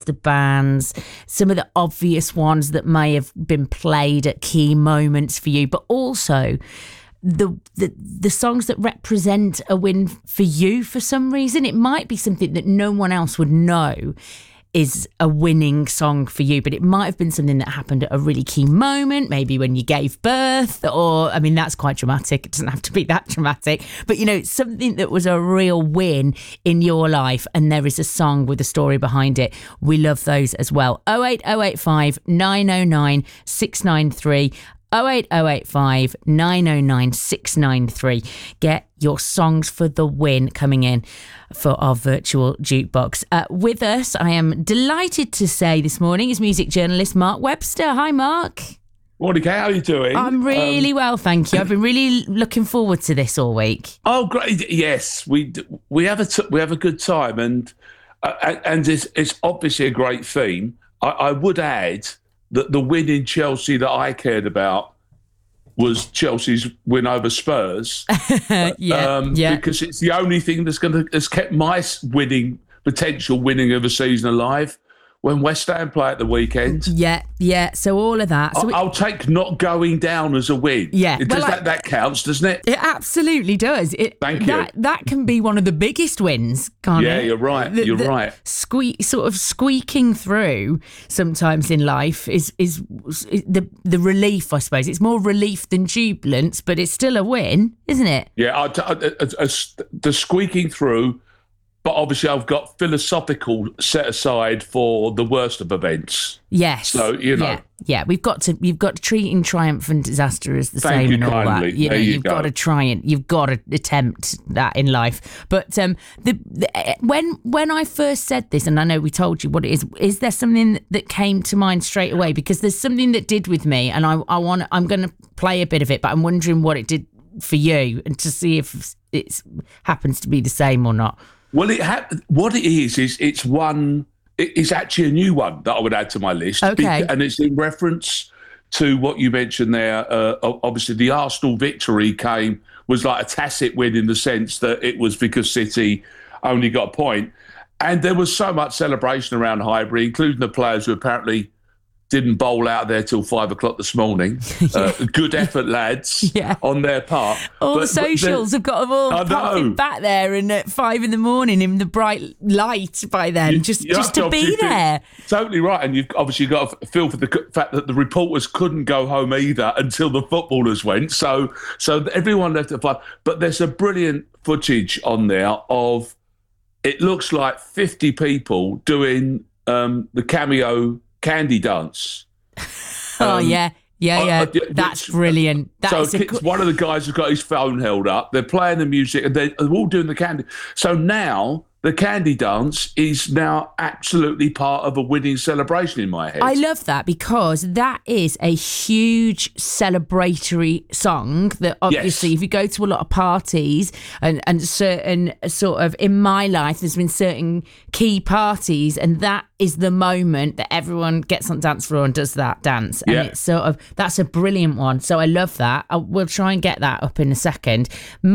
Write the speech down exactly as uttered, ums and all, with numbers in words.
the bands, some of the obvious ones that may have been played at key moments for you, but also the the the songs that represent a win for you for some reason. It might be something that no one else would know is a winning song for you, but it might have been something that happened at a really key moment, maybe when you gave birth, or, I mean, that's quite dramatic. It doesn't have to be that dramatic, but, you know, something that was a real win in your life, and there is a song with a story behind it. We love those as well. oh eight oh eight five nine oh nine six nine three oh eight oh eight five nine oh nine six nine three. Get your songs for the win coming in for our virtual jukebox. Uh, with us, I am delighted to say this morning, is music journalist Mark Webster. Hi, Mark. Morning, Kate. How are you doing? I'm really um, well, thank you. I've been really looking forward to this all week. Oh, great! Yes, we we have a t- we have a good time, and uh, and it's it's obviously a great theme. I, I would add that the win in Chelsea that I cared about was Chelsea's win over Spurs. yeah, um, yeah. Because it's the only thing that's going to has kept my winning potential winning of a season alive. When West Ham play at the weekend. Yeah, yeah. So all of that. So I'll, it, I'll take not going down as a win. Yeah. It does well, that, I, that counts, doesn't it? It absolutely does. It, Thank you. That, that can be one of the biggest wins, can't yeah, it? Yeah, you're right. The, you're the right. Squeak, sort of squeaking through sometimes in life is is the the relief, I suppose. It's more relief than jubilance, but it's still a win, isn't it? Yeah, I, I, I, I, the squeaking through. But obviously, I've got philosophical set aside for the worst of events. Yes. So you know, yeah, yeah. We've got to. You've got to treat in triumph and disaster as the Thank same you and all kindly. that. You know, there you you've go. got to try and you've got to attempt that in life. But um, the, the when when I first said this, and I know we told you what it is, is there something that came to mind straight away? Because there's something that did with me, and I I want I'm going to play a bit of it, but I'm wondering what it did for you, and to see if it happens to be the same or not. Well, it ha- what it is is it's one. It's actually a new one that I would add to my list. Okay, and it's in reference to what you mentioned there. Uh, obviously, the Arsenal victory came was like a tacit win in the sense that it was because City only got a point, and there was so much celebration around Highbury, including the players who apparently didn't bowl out there till five o'clock this morning. yeah. uh, good effort, lads, yeah. on their part. All but, the socials have got them all popping back there, and at five in the morning in the bright light by then, you, just just to be there. Totally right, and you've obviously got to feel for the fact that the reporters couldn't go home either until the footballers went. So, so everyone left at five. But there's a brilliant footage on there of it looks like fifty people doing um, the cameo candy dance. Oh um, yeah, yeah, yeah. Uh, That's which, brilliant. That so is a... one of the guys has got his phone held up. They're playing the music, and they're all doing the candy. So now the candy dance is now absolutely part of a winning celebration in my head. I love that because that is a huge celebratory song that obviously yes. if you go to a lot of parties and, and certain sort of, in my life, there's been certain key parties, and that is the moment that everyone gets on the dance floor and does that dance. And yeah. it's sort of, that's a brilliant one. So I love that. I, we'll try and get that up in a second.